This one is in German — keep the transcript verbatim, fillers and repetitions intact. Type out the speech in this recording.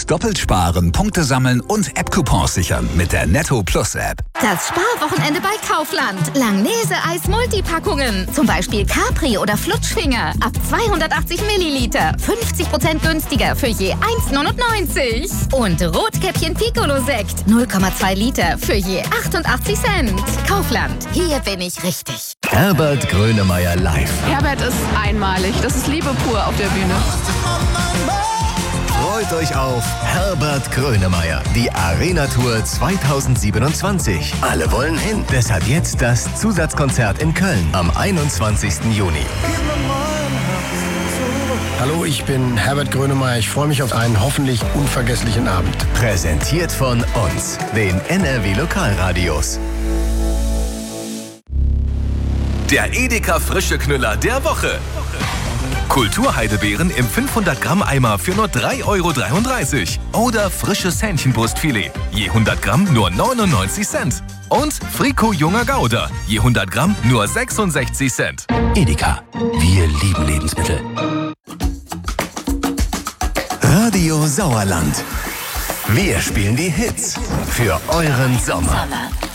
Jetzt doppelt sparen, Punkte sammeln und App-Coupons sichern mit der Netto Plus App. Das Sparwochenende bei Kaufland. Langnese-Eis Multipackungen. Zum Beispiel Capri oder Flutschfinger. Ab zweihundertachtzig Milliliter. fünfzig Prozent günstiger für je eins neunundneunzig. Und Rotkäppchen Piccolo-Sekt. null Komma zwei Liter für je achtundachtzig Cent. Kaufland. Hier bin ich richtig. Herbert Grönemeyer live. Herbert ist einmalig. Das ist Liebe pur auf der Bühne. Freut euch auf Herbert Grönemeyer, die Arena-Tour zweitausendsiebenundzwanzig. Alle wollen hin. Deshalb jetzt das Zusatzkonzert in Köln am einundzwanzigsten Juni. Hallo, ich bin Herbert Grönemeyer. Ich freue mich auf einen hoffentlich unvergesslichen Abend. Präsentiert von uns, den N R W Lokalradios. Der Edeka Frische Knüller der Woche. Kulturheidelbeeren im fünfhundert Gramm Eimer für nur drei Euro dreiunddreißig. Oder frisches Hähnchenbrustfilet, je hundert Gramm nur neunundneunzig Cent. Und Friko Junger Gouda, je hundert Gramm nur sechsundsechzig Cent. Edeka, wir lieben Lebensmittel. Radio Sauerland. Wir spielen die Hits für euren Sommer.